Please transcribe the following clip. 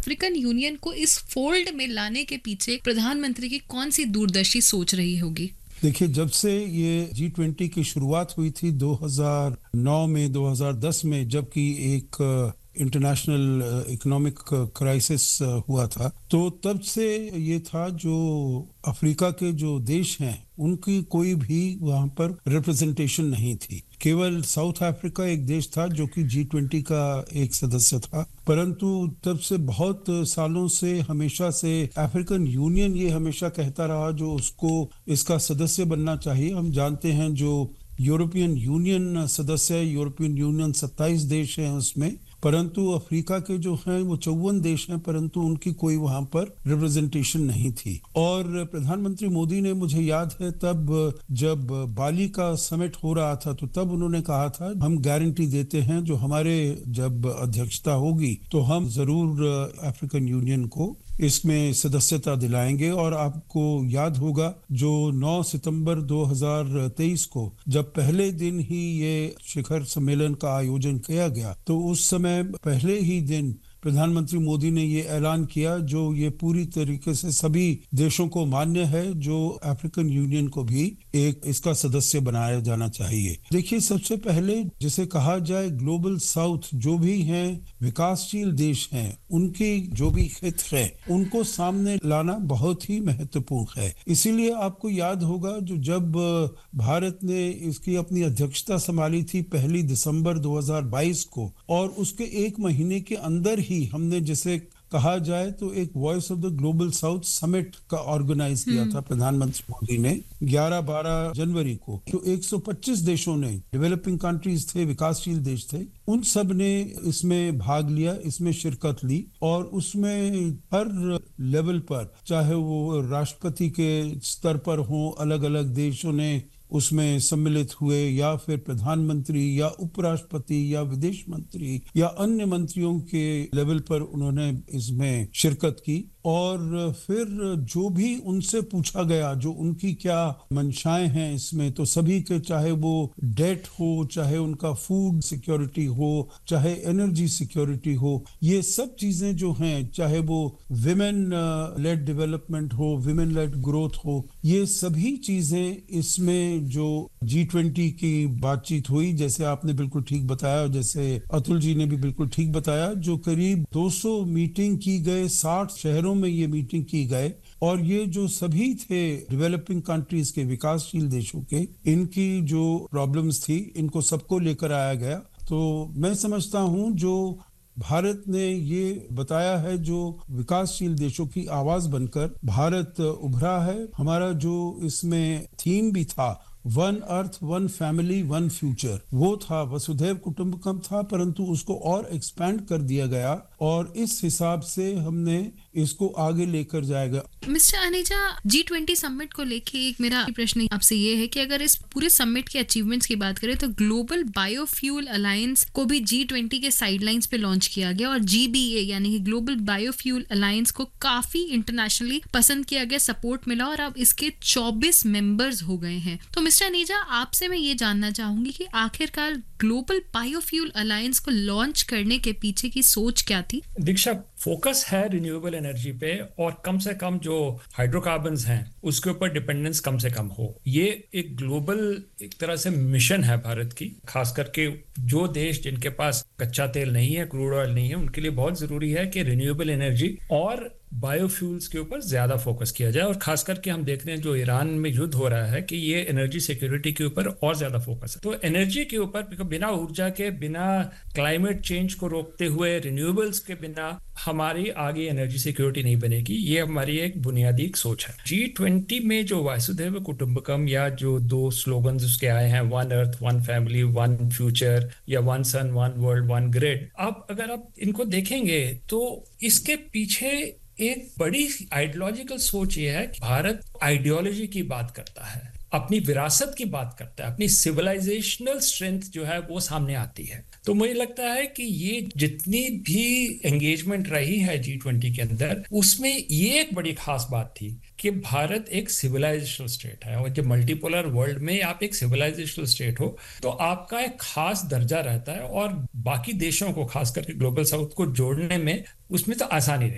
African union को इस fold में लाने के पीछे प्रधानमंत्री की कौन सी दूरदर्शी सोच रही होगी? देखिए, जब से ये G20 की शुरुआत हुई थी 2009 में, 2010 में, जबकि एक इंटरनेशनल इकोनॉमिक क्राइसिस हुआ था, तो तब से ये था जो अफ्रीका के जो देश हैं उनकी कोई भी वहाँ पर रिप्रेजेंटेशन नहीं थी। केवल साउथ अफ्रीका एक देश था जो कि G20 का एक सदस्य था, परंतु तब से बहुत सालों से हमेशा से अफ्रीकन यूनियन ये हमेशा कहता रहा जो उसको इसका सदस्य बनना चाहिए। हम जानते हैं जो यूरोपियन यूनियन सदस्य है, यूरोपियन यूनियन 27 देश हैं उसमें, परंतु अफ्रीका के जो हैं वो 54 देश हैं, परंतु उनकी कोई वहां पर रिप्रेजेंटेशन नहीं थी। और प्रधानमंत्री मोदी ने, मुझे याद है तब जब बाली का समिट हो रहा था, तो तब उन्होंने कहा था हम गारंटी देते हैं जो हमारे जब अध्यक्षता होगी तो हम जरूर अफ्रीकन यूनियन को इसमें सदस्यता दिलाएंगे। और आपको याद होगा जो 9 सितंबर 2023 को जब पहले दिन ही ये शिखर सम्मेलन का आयोजन किया गया, तो उस समय पहले ही दिन प्रधानमंत्री मोदी ने ये ऐलान किया जो ये पूरी तरीके से सभी देशों को मान्य है जो अफ्रीकन यूनियन को भी एक इसका सदस्य बनाया जाना चाहिए। देखिए, सबसे पहले जिसे कहा जाए ग्लोबल साउथ, जो भी हैं विकासशील देश हैं, उनकी जो भी हित है उनको सामने लाना बहुत ही महत्वपूर्ण है। इसीलिए आपको याद होगा जो जब भारत ने इसकी अपनी अध्यक्षता संभाली थी 1 दिसंबर 2022 को, और उसके एक महीने के अंदर ही हमने, जिसे कहा जाए तो एक voice of the global south summit का ऑर्गेनाइज किया था प्रधानमंत्री मोदी ने 11-12 जनवरी को। जो 125 देशों ने, डेवलपिंग कंट्रीज थे, विकासशील देश थे, उन सब ने इसमें भाग लिया, इसमें शिरकत ली। और उसमें हर लेवल पर, चाहे वो राष्ट्रपति के स्तर पर हो, अलग अलग देशों ने उसमें सम्मिलित हुए, या फिर प्रधानमंत्री या उपराष्ट्रपति या विदेश मंत्री या अन्य मंत्रियों के लेवल पर उन्होंने इसमें शिरकत की। और फिर जो भी उनसे पूछा गया, जो उनकी क्या मंशाएं हैं इसमें, तो सभी के, चाहे वो डेट हो, चाहे उनका फूड सिक्योरिटी हो, चाहे एनर्जी सिक्योरिटी हो, ये सब चीजें जो हैं, चाहे वो विमेन लेड डेवलपमेंट हो, विमेन लेड ग्रोथ हो, ये सभी चीजें इसमें जो G20 की बातचीत हुई, जैसे आपने बिल्कुल ठीक बताया, जैसे अतुल जी ने भी बिल्कुल ठीक बताया, जो करीब 200 मीटिंग की गए, 60 शहरों में ये मीटिंग की गए। और ये जो सभी थे डेवलपिंग कंट्रीज के, विकासशील देशों के, इनकी जो प्रॉब्लम्स थी, इनको सबको लेकर आया गया। तो मैं समझता हूं जो भारत ने ये बताया है, जो विकासशील देशों की आवाज बनकर भारत उभरा है। हमारा जो इसमें थीम भी था, one earth, one family, one future, वो था, वसुधैव कुटुंबकम था, परंतु उसको और एक्सपैंड कर दिया गया और इस हिसाब से हमने इसको आगे लेकर जाएगा। मिस्टर अनेजा, G20 समिट को लेके एक मेरा प्रश्न आपसे ये है कि अगर इस पूरे समिट के अचीवमेंट्स की बात करें तो ग्लोबल बायोफ्यूल अलायंस को भी G20 के साइडलाइंस पे लॉन्च किया गया, और GBA यानी कि ग्लोबल बायोफ्यूल अलायंस को काफी इंटरनेशनली पसंद किया गया, सपोर्ट मिला, और अब इसके 24 मेंबर्स हो गए हैं। तो मिस्टर अनेजा, आपसे मैं ये जानना चाहूंगी कि आखिरकार ग्लोबल बायोफ्यूल अलायंस को लॉन्च करने के पीछे की सोच क्या थी? दीक्षा, फोकस है रिन्यूएबल एनर्जी पे, और कम से कम जो हाइड्रोकार्बन्स हैं उसके ऊपर डिपेंडेंस कम से कम हो। ये एक ग्लोबल एक तरह से मिशन है भारत की, खास करके जो देश जिनके पास कच्चा तेल नहीं है, क्रूड ऑयल नहीं है, उनके लिए बहुत जरूरी है कि रिन्यूएबल एनर्जी और बायोफ्यूल्स के ऊपर ज्यादा फोकस किया जाए। और खास करके हम देख रहे हैं जो ईरान में युद्ध हो रहा है कि ये एनर्जी सिक्योरिटी के ऊपर और ज्यादा फोकस है। तो एनर्जी के ऊपर, बिना ऊर्जा के, बिना क्लाइमेट चेंज को रोकते हुए, रिन्यूएबल्स के बिना हमारी आगे एनर्जी सिक्योरिटी नहीं बनेगी। ये हमारी एक बुनियादी सोच है। G20 में जो वासुदेव कुटुंबकम या जो 2 स्लोगन्स उसके आए हैं, one earth, one family, one future, या वन सन, वन वर्ल्ड, वन ग्रिड, अब अगर आप इनको देखेंगे तो इसके पीछे एक बड़ी आइडियोलॉजिकल सोच ये है कि भारत आइडियोलॉजी की बात करता है, अपनी विरासत की बात करता है, अपनी सिविलाइजेशनल स्ट्रेंथ जो है वो सामने आती है। तो मुझे लगता है कि ये जितनी भी एंगेजमेंट रही है G20 के अंदर, उसमें ये एक बड़ी खास बात थी कि भारत एक सिविलाइजेशनल स्टेट है, और जब मल्टीपोलर वर्ल्ड में आप एक सिविलाइजेशनल स्टेट हो तो आपका एक खास दर्जा रहता है, और बाकी देशों को, खास करके ग्लोबल साउथ को जोड़ने में उसमें तो आसानी